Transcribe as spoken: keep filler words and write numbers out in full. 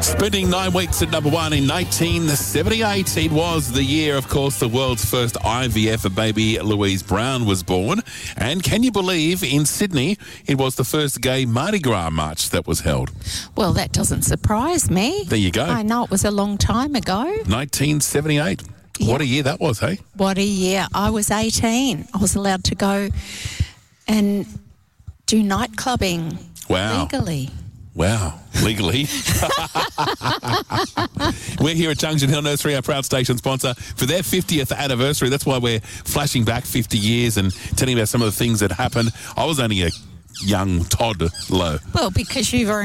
Spending nine weeks at number one in nineteen seventy-eight. It was the year, of course, the world's first I V F baby Louise Brown was born. And can you believe in Sydney it was the first gay Mardi Gras march that was held? Well, that doesn't surprise me. There you go. I know it was a long time ago. nineteen seventy-eight. Yeah. What a year that was, hey? What a year. I was eighteen. I was allowed to go and do night clubbing Wow. legally. Wow, legally. We're here at Junction Hill Nursery, our proud station sponsor, for their fiftieth anniversary. That's why we're flashing back fifty years and telling about some of the things that happened. I was only a young toddler. Well, because you've